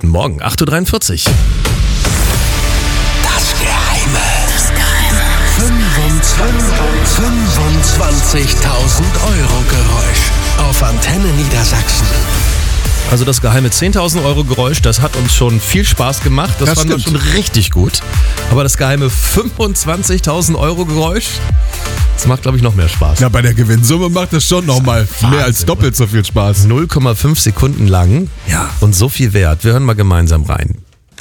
Guten Morgen, 8.43 Uhr. Das Geheime. 25.000 Euro Geräusch auf Antenne Niedersachsen. Also das geheime 10.000 Euro Geräusch, das hat uns schon viel Spaß gemacht. Das fanden wir schon richtig gut. Aber das geheime 25.000 Euro Geräusch, das macht, glaube ich, noch mehr Spaß. Ja, bei der Gewinnsumme macht das schon nochmal mehr als doppelt so viel Spaß. 0,5 Sekunden lang und so viel wert. Wir hören mal gemeinsam rein.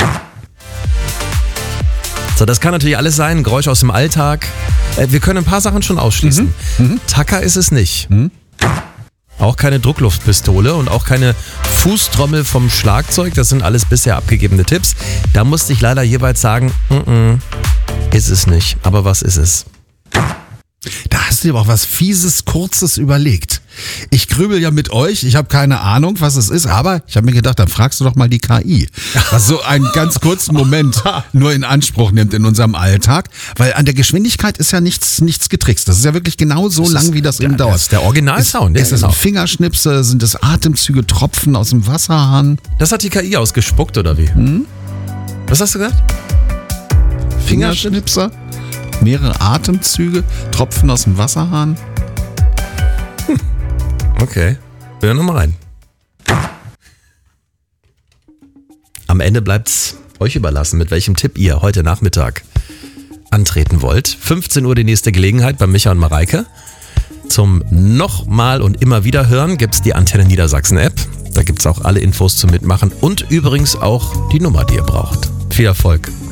So, das kann natürlich alles sein, Geräusch aus dem Alltag. Wir können ein paar Sachen schon ausschließen. Tacker ist es nicht. Auch keine Druckluftpistole und auch keine Fußtrommel vom Schlagzeug. Das sind alles bisher abgegebene Tipps. Da musste ich leider jeweils sagen, ist es nicht. Aber was ist es? Da hast du dir aber auch was Fieses, Kurzes überlegt. Ich grübel ja mit euch, ich habe keine Ahnung, was es ist, aber ich habe mir gedacht, dann fragst du doch mal die KI, was so einen ganz kurzen Moment nur in Anspruch nimmt in unserem Alltag, weil an der Geschwindigkeit ist ja nichts getrickst. Das ist ja wirklich genau so lang, wie das eben dauert. Das ist der Originalsound. Ist es ein Fingerschnipse, sind es Atemzüge, Tropfen aus dem Wasserhahn? Das hat die KI ausgespuckt, oder wie? Was hast du gesagt? Fingerschnipser? Mehrere Atemzüge, Tropfen aus dem Wasserhahn. Okay, wir hören nochmal rein. Am Ende bleibt's euch überlassen, mit welchem Tipp ihr heute Nachmittag antreten wollt. 15 Uhr die nächste Gelegenheit bei Micha und Mareike. Zum nochmal und immer wieder hören gibt's die Antenne Niedersachsen App. Da gibt's auch alle Infos zum Mitmachen und übrigens auch die Nummer, die ihr braucht. Viel Erfolg.